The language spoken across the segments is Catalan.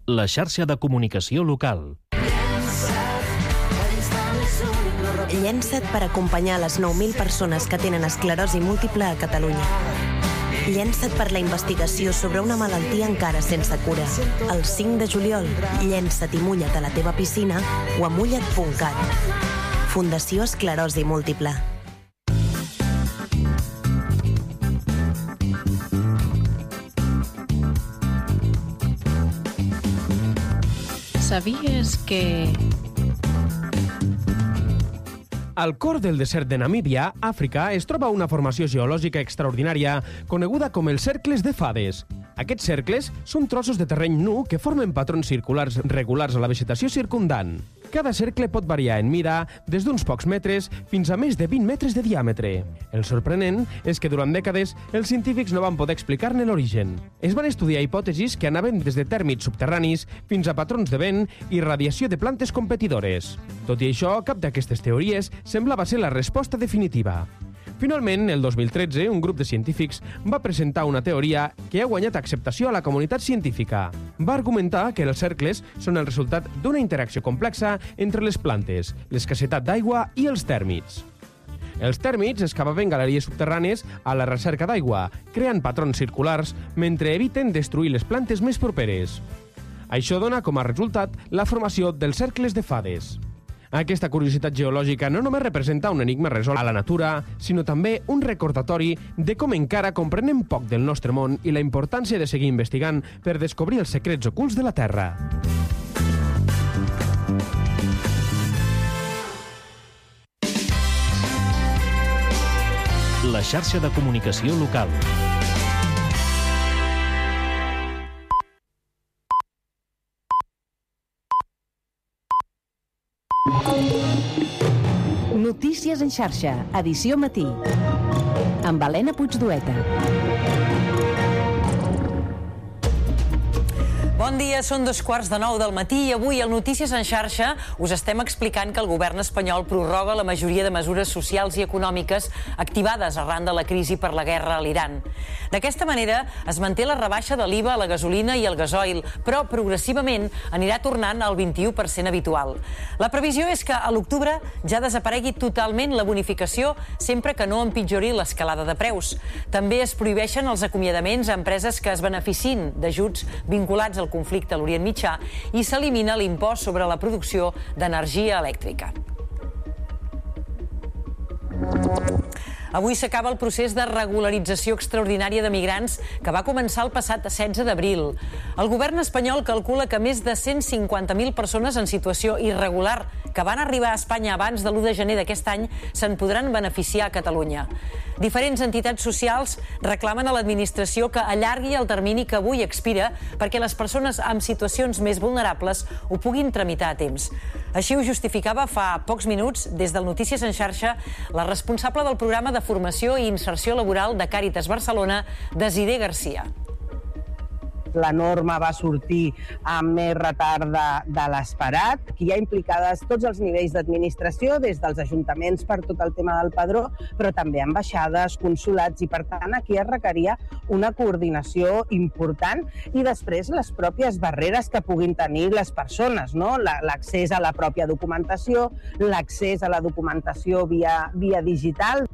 la xarxa de comunicació local. Llença't per acompanyar les 9.000 persones que tenen esclerosi múltiple a Catalunya. Llença't per la investigació sobre una malaltia encara sense cura. El 5 de juliol, llença't i mulla't a la teva piscina o a mulla't.cat. Fundació Esclerosi Múltiple. ¿Sabías que...? Al cor del desert de Namíbia, Àfrica, es troba una formació geològica extraordinària coneguda com els cercles de Fades. Aquests cercles són trossos de terreny nu que formen patrons circulars regulars a la vegetació circumdant. Cada cercle pot variar en mida des d'uns pocs metres fins a més de 20 metres de diàmetre. El sorprenent és que durant dècades els científics no van poder explicar-ne l'origen. Es van estudiar hipòtesis que anaven des de tèrmits subterranis fins a patrons de vent i radiació de plantes competidores. Tot i això, cap d'aquestes teories semblava ser la resposta definitiva. Finalment, el 2013, un grup de científics va presentar una teoria que ha guanyat acceptació a la comunitat científica. Va argumentar que els cercles són el resultat d'una interacció complexa entre les plantes, l'escassetat d'aigua i els tèrmits. Els tèrmits excavaven galeries subterrànies a la recerca d'aigua, creant patrons circulars mentre eviten destruir les plantes més properes. Això dona com a resultat la formació dels cercles de Fades. Aquesta curiositat geològica no només representa un enigma resolt a la natura, sinó també un recordatori de com encara comprenem poc del nostre món i la importància de seguir investigant per descobrir els secrets ocults de la Terra. La xarxa de comunicació local. Notícies en xarxa, edició matí, amb Helena Puigdueta. Bon dia, són 8:45 del matí i avui al Notícies en xarxa us estem explicant que el govern espanyol prorroga la majoria de mesures socials i econòmiques activades arran de la crisi per la guerra a l'Iran. D'aquesta manera es manté la rebaixa de l'IVA a la gasolina i el gasoil, però progressivament anirà tornant al 21% habitual. La previsió és que a l'octubre ja desaparegui totalment la bonificació sempre que no empitjori l'escalada de preus. També es prohibeixen els acomiadaments a empreses que es beneficin d'ajuts vinculats al conflicte a l'Orient Mitjà i s'elimina l'impost sobre la producció d'energia elèctrica. Avui s'acaba el procés de regularització extraordinària de migrants que va començar el passat 16 d'abril. El govern espanyol calcula que més de 150.000 persones en situació irregular que van arribar a Espanya abans de l'1 de gener d'aquest any se'n podran beneficiar a Catalunya. Diferents entitats socials reclamen a l'administració que allargui el termini que avui expira perquè les persones amb situacions més vulnerables ho puguin tramitar a temps. Així ho justificava fa pocs minuts, des del Notícies en xarxa, la responsable del programa de formació i inserció laboral de Càritas Barcelona, Desiré Garcia. La norma va sortir amb més retard de l'esperat. Aquí hi ha implicades tots els nivells d'administració, des dels ajuntaments per tot el tema del padró, però també ambaixades, consolats, i per tant aquí es requeria una coordinació important i després les pròpies barreres que puguin tenir les persones, no? L'accés a la pròpia documentació, l'accés a la documentació via digital.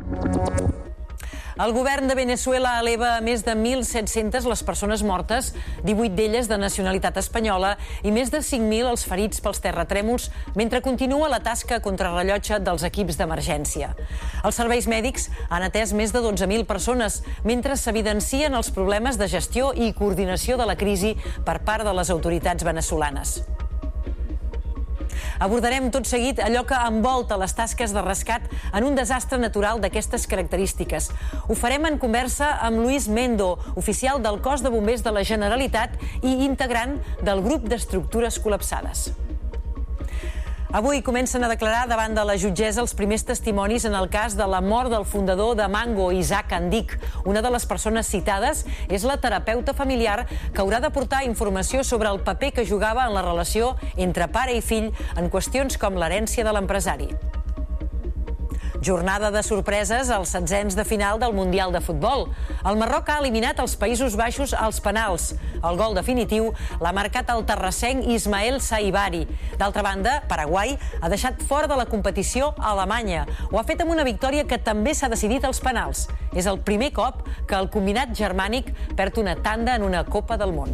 El govern de Venezuela eleva a més de 1.700 les persones mortes, 18 d'elles de nacionalitat espanyola i més de 5.000 els ferits pels terratrèmols, mentre continua la tasca contrarrellotge dels equips d'emergència. Els serveis mèdics han atès més de 12.000 persones, mentre s'evidencien els problemes de gestió i coordinació de la crisi per part de les autoritats veneçolanes. Abordarem tot seguit allò que envolta les tasques de rescat en un desastre natural d'aquestes característiques. Ho farem en conversa amb Luis Mendo, oficial del Cos de Bombers de la Generalitat i integrant del grup d'estructures col·lapsades. Avui comencen a declarar davant de la jutgessa els primers testimonis en el cas de la mort del fundador de Mango, Isaac Andic. Una de les persones citades és la terapeuta familiar que haurà d'aportar informació sobre el paper que jugava en la relació entre pare i fill en qüestions com l'herència de l'empresari. Jornada de sorpreses als setzents de final del Mundial de Futbol. El Marroc ha eliminat els Països Baixos als penals. El gol definitiu l'ha marcat el terrassenc Ismael Saibari. D'altra banda, Paraguai ha deixat fora de la competició a Alemanya. Ho ha fet amb una victòria que també s'ha decidit als penals. És el primer cop que el combinat germànic perd una tanda en una Copa del Món.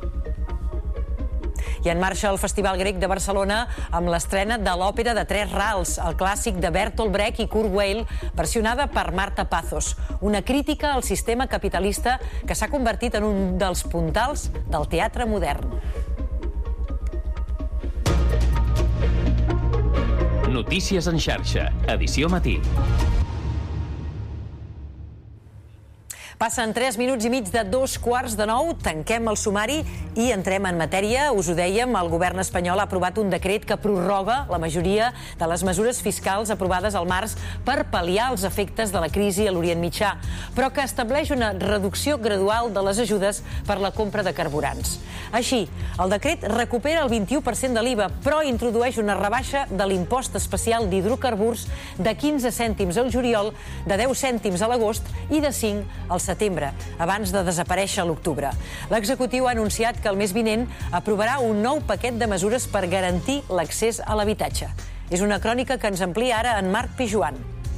I en marxa el Festival Grec de Barcelona amb l'estrena de l'òpera de Tres Rals, el clàssic de Bertolt Brecht i Kurt Weill, versionada per Marta Pazos. Una crítica al sistema capitalista que s'ha convertit en un dels puntals del teatre modern. Notícies en xarxa, edició matí. Passen 3 minuts i mig de 8:45, tanquem el sumari i entrem en matèria. Us ho dèiem, el govern espanyol ha aprovat un decret que prorroga la majoria de les mesures fiscals aprovades al març per pal·liar els efectes de la crisi a l'Orient Mitjà, però que estableix una reducció gradual de les ajudes per la compra de carburants. Així, el decret recupera el 21% de l'IVA, però introdueix una rebaixa de l'impost especial d'hidrocarburs de 15 cèntims al juliol, de 10 cèntims a l'agost i de 5 al setembre, abans de desaparèixer a l'octubre. L'executiu ha anunciat que el mes vinent aprovarà un nou paquet de mesures per garantir l'accés a l'habitatge. És una crònica que ens amplia ara en Marc Pijuan.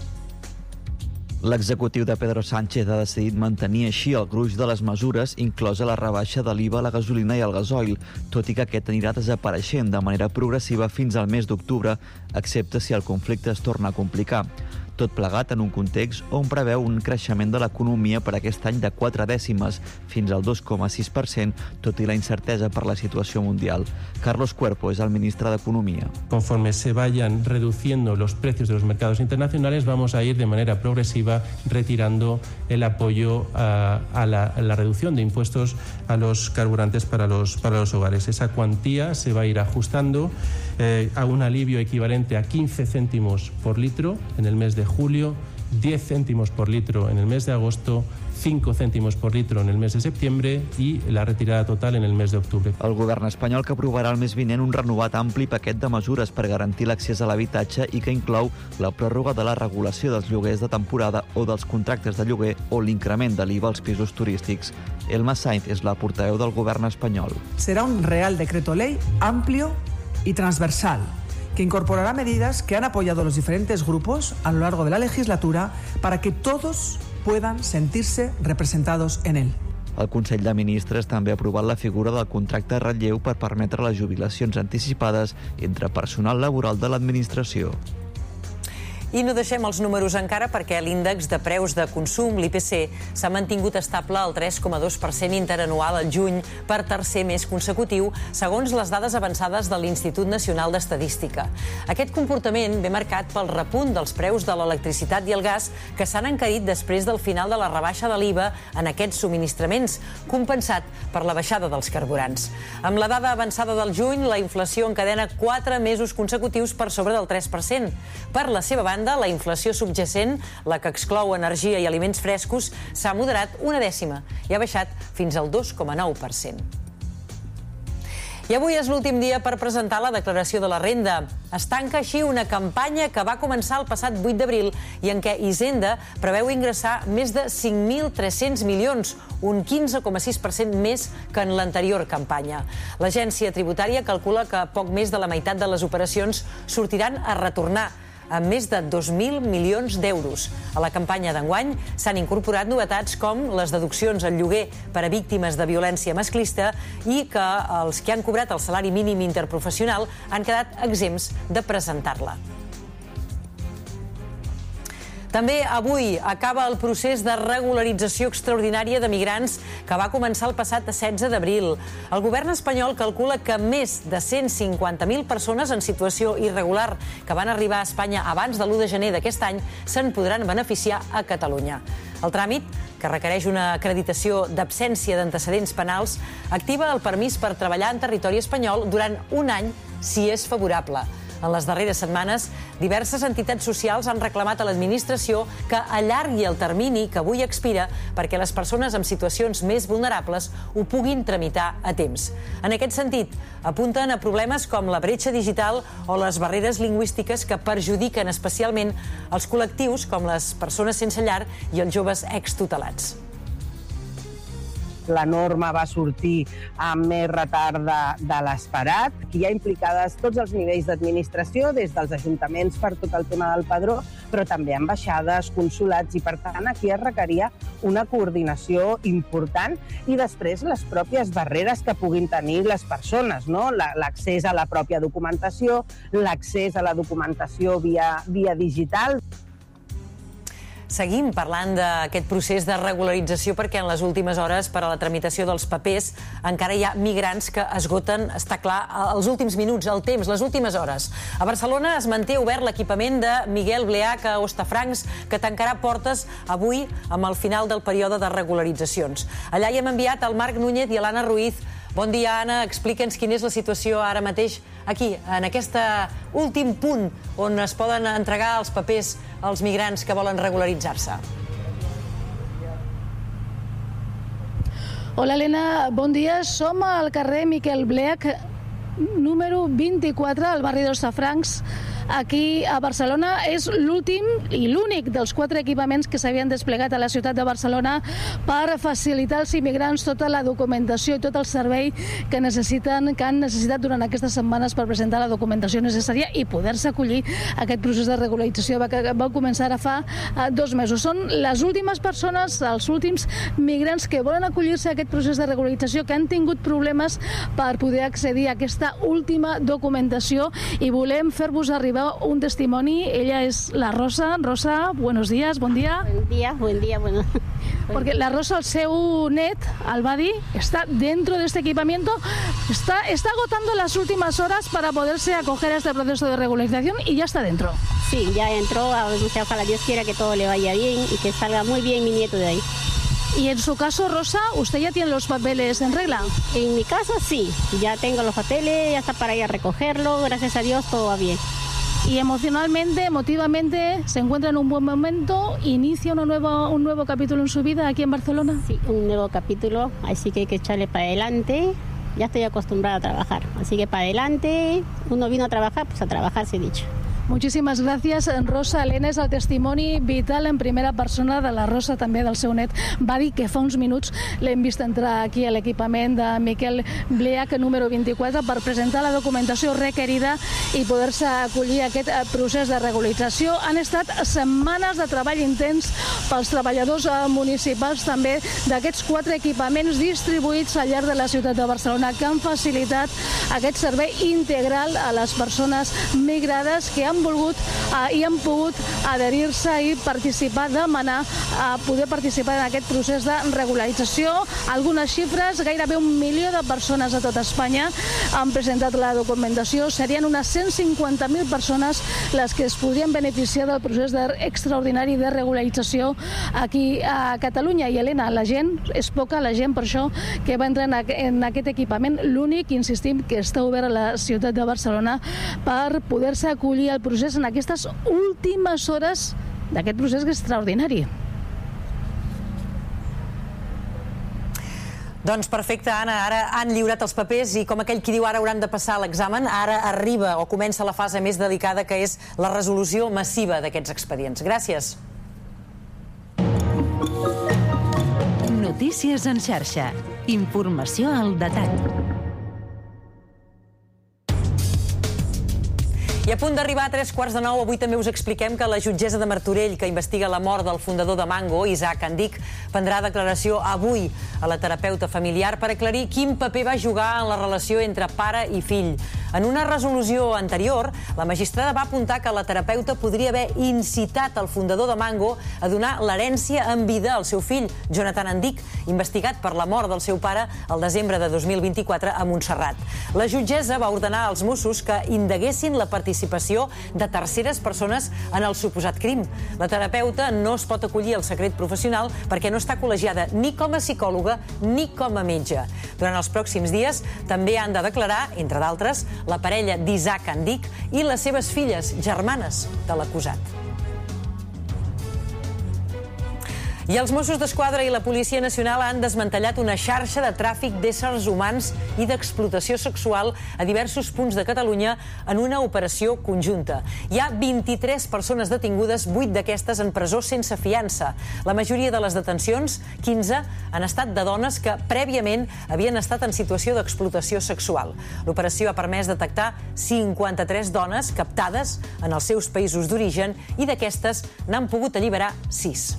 L'executiu de Pedro Sánchez ha decidit mantenir així el gruix de les mesures, inclosa la rebaixa de l'IVA a la gasolina i al gasoil, tot i que aquest anirà desapareixent de manera progressiva fins al mes d'octubre, excepte si el conflicte es torna a complicar. Tot plegat en un context on preveu un creixement de l'economia per aquest any de 4 dècimes, fins al 2,6%, tot i la incertesa per la situació mundial. Carlos Cuerpo es el ministre d'Economia. Conforme se vayan reduciendo los precios de los mercados internacionales, vamos a ir de manera progresiva retirando el apoyo a la reducción de impuestos a los carburantes para los hogares. Esa cuantía se va a ir ajustando a un alivio equivalente a 15 céntimos por litro en el mes de julio, 10 céntimos por litro en el mes de agosto, 5 cèntims per litre en el mes de setembre i la retirada total en el mes d'octubre. El govern espanyol que aprovarà el mes vinent un renovat ampli paquet de mesures per garantir l'accés a l'habitatge i que inclou la pròrroga de la regulació dels lloguers de temporada o dels contractes de lloguer o l'increment de l'IVA als pisos turístics. Elma Sainz és la portaveu del govern espanyol. Será un Real Decreto Ley amplio y transversal, que incorporará medidas que han apoyado los diferentes grupos a lo largo de la legislatura para que todos puedan sentirse representados en él. El Consell de Ministres també ha aprovat la figura del contracte de relleu per permetre les jubilacions anticipades entre personal laboral de l'administració. I no deixem els números encara perquè l'índex de preus de consum, l'IPC, s'ha mantingut estable al 3,2% interanual al juny per tercer mes consecutiu, segons les dades avançades de l'Institut Nacional d'Estadística. Aquest comportament ve marcat pel repunt dels preus de l'electricitat i el gas que s'han encarit després del final de la rebaixa de l'IVA en aquests subministraments, compensat per la baixada dels carburants. Amb la dada avançada del juny, la inflació encadena 4 mesos consecutius per sobre del 3%. Per la seva banda, la inflació subjacent, la que exclou energia i aliments frescos, s'ha moderat 1 dècima i ha baixat fins al 2,9%. I avui és l'últim dia per presentar la declaració de la renda. Es tanca així una campanya que va començar el passat 8 d'abril i en què Hisenda preveu ingressar més de 5.300 milions, un 15,6% més que en l'anterior campanya. L'agència tributària calcula que poc més de la meitat de les operacions sortiran a retornar, amb més de 2.000 milions d'euros. A la campanya d'enguany s'han incorporat novetats com les deduccions al lloguer per a víctimes de violència masclista i que els que han cobrat el salari mínim interprofessional han quedat exempts de presentar-la. També avui acaba el procés de regularització extraordinària de migrants que va començar el passat 16 d'abril. El govern espanyol calcula que més de 150.000 persones en situació irregular que van arribar a Espanya abans de l'1 de gener d'aquest any se'n podran beneficiar a Catalunya. El tràmit, que requereix una acreditació d'absència d'antecedents penals, activa el permís per treballar en territori espanyol durant un any si és favorable. En les darreres setmanes, diverses entitats socials han reclamat a l'administració que allargui el termini que avui expira perquè les persones amb situacions més vulnerables ho puguin tramitar a temps. En aquest sentit, apunten a problemes com la bretxa digital o les barreres lingüístiques que perjudiquen especialment els col·lectius com les persones sense llar i els joves extutelats. La norma va sortir amb més retard de l'esperat. Hi ha implicades tots els nivells d'administració, des dels ajuntaments per tot el tema del padró, però també ambaixades, consulats, i per tant aquí es requeria una coordinació important i després les pròpies barreres que puguin tenir les persones, no? L'accés a la pròpia documentació, l'accés a la documentació via digital. Seguim parlant d'aquest procés de regularització perquè en les últimes hores per a la tramitació dels papers encara hi ha migrants que esgoten, està clar, els últims minuts, el temps, les últimes hores. A Barcelona es manté obert l'equipament de Miguel Bleach a Hostafrancs, que tancarà portes avui amb el final del període de regularitzacions. Allà hi hem enviat el Marc Núñez i l'Anna Ruiz. Bon dia, Anna. Explica'ns quina és la situació ara mateix aquí, en aquest últim punt on es poden entregar els papers als migrants que volen regularitzar-se. Hola, Helena. Bon dia. Som al carrer Miquel Bleach, número 24, al barri d'Hostafrancs, aquí a Barcelona. És l'últim i l'únic dels 4 equipaments que s'havien desplegat a la ciutat de Barcelona per facilitar als immigrants tota la documentació i tot el servei que han necessitat durant aquestes setmanes per presentar la documentació necessària i poder-se acollir a aquest procés de regularització que va començar ara fa 2 mesos. Són les últimes persones, els últims migrants que volen acollir-se a aquest procés de regularització, que han tingut problemes per poder accedir a aquesta última documentació, i volem fer-vos arribar un testimoni. Ella es la Rosa. Rosa, buenos días, buen día. Buen día, bueno. Porque la Rosa, el seu net, el Badi, está dentro de este equipamiento, está agotando las últimas horas para poderse acoger a este proceso de regularización y ya está dentro. Sí, ya entró, ojalá Dios quiera que todo le vaya bien y que salga muy bien mi nieto de ahí. Y en su caso, Rosa, ¿usted ya tiene los papeles en regla? En mi caso, sí, ya tengo los papeles, ya está para ir a recogerlo, gracias a Dios todo va bien. Y emocionalmente, emotivamente, se encuentra en un buen momento, inicia un nuevo capítulo en su vida aquí en Barcelona. Sí, un nuevo capítulo, así que hay que echarle para adelante. Ya estoy acostumbrada a trabajar, así que para adelante. Uno vino a trabajar, pues a trabajar, se ha dicho. Moltíssimes gràcies, Rosa. Helena, és el testimoni vital en primera persona de la Rosa, també del seu net. Va dir que fa uns minuts l'hem vist entrar aquí a l'equipament de Miquel Bleach, número 24, per presentar la documentació requerida i poder-se acollir a aquest procés de regularització. Han estat setmanes de treball intens pels treballadors municipals també d'aquests 4 equipaments distribuïts al llarg de la ciutat de Barcelona, que han facilitat aquest servei integral a les persones migrades que han volgut i han pogut adherir-se i participar, demanar poder participar en aquest procés de regularització. Algunes xifres: gairebé 1 milió de persones a tot Espanya han presentat la documentació. Serien unes 150.000 persones les que es podrien beneficiar del procés extraordinari de regularització aquí a Catalunya. I, Helena, la gent és poca, la gent per això que va entrar en aquest equipament, l'únic, insistim, que està obert a la ciutat de Barcelona per poder-se acollir al procés en aquestes últimes hores d'aquest procés extraordinari. Doncs perfecte, Anna. Ara han lliurat els papers i, com aquell qui diu, ara hauran de passar l'examen. Ara arriba o comença la fase més delicada, que és la resolució massiva d'aquests expedients. Gràcies. Notícies en xarxa. Informació al detall. I a punt d'arribar a 8:45, avui també us expliquem que la jutgessa de Martorell, que investiga la mort del fundador de Mango, Isaac Andic, prendrà declaració avui a la terapeuta familiar per aclarir quin paper va jugar en la relació entre pare i fill. En una resolució anterior, la magistrada va apuntar que la terapeuta podria haver incitat el fundador de Mango a donar l'herència en vida al seu fill, Jonathan Andic, investigat per la mort del seu pare el desembre de 2024 a Montserrat. La jutgessa va ordenar als Mossos que indaguessin la participació de terceres persones en el suposat crim. La terapeuta no es pot acollir al secret professional perquè no està col·legiada ni com a psicòloga ni com a metge. Durant els pròxims dies també han de declarar, entre d'altres, la parella d'Isaac Andic i les seves filles, germanes de l'acusat. I els Mossos d'Esquadra i la Policia Nacional han desmantellat una xarxa de tràfic d'éssers humans i d'explotació sexual a diversos punts de Catalunya en una operació conjunta. Hi ha 23 persones detingudes, 8 d'aquestes en presó sense fiança. La majoria de les detencions, 15, han estat de dones que prèviament havien estat en situació d'explotació sexual. L'operació ha permès detectar 53 dones captades en els seus països d'origen i d'aquestes n'han pogut alliberar 6.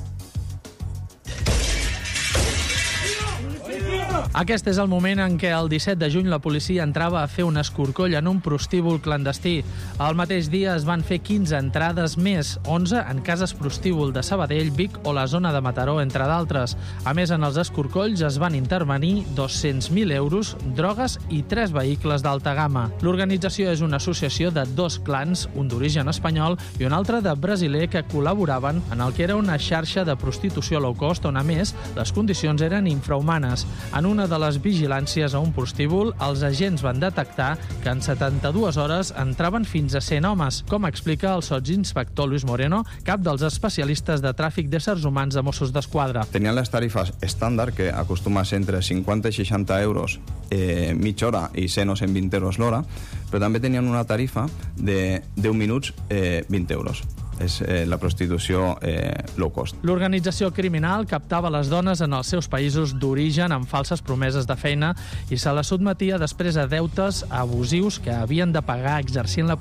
Aquest és el moment en què el 17 de juny la policia entrava a fer un escorcoll en un prostíbul clandestí. El mateix dia es van fer 15 entrades més, 11 en cases prostíbul de Sabadell, Vic o la zona de Mataró, entre d'altres. A més, en els escorcolls es van intervenir 200.000 euros, drogues i 3 vehicles d'alta gamma. L'organització és una associació de 2 clans, un d'origen espanyol i un altre de brasiler, que col·laboraven en el que era una xarxa de prostitució low cost on, a més, les condicions eren infrahumanes. En una de les vigilàncies a un prostíbul, els agents van detectar que en 72 hores entraven fins a 100 homes, com explica el sotsinspector Luis Moreno, cap dels especialistes de tràfic d'éssers humans de Mossos d'Esquadra. Tenien les tarifes estàndard, que acostuma a ser entre 50 i 60 euros mitja hora i 100 o 120 euros l'hora, però també tenien una tarifa de 10 minuts 20 euros. És la prostitució low cost. L'organització criminal captava les dones en els seus països d'origen amb falses promeses de feina i se les sotmetia després a deutes abusius que havien de pagar exercint la